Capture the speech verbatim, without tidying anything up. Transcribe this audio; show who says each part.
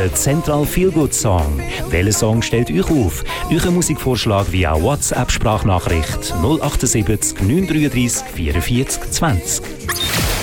Speaker 1: Der Central Feel Good Song. Welcher Song stellt euch auf? Euren Musikvorschlag via WhatsApp-Sprachnachricht null acht sieben neun drei drei vierundvierzig zwanzig.